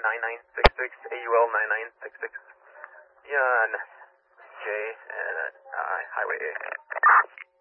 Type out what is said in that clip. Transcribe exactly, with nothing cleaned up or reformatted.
nine nine six six, A U L nine nine six six. Yeah, J and uh, Highway A.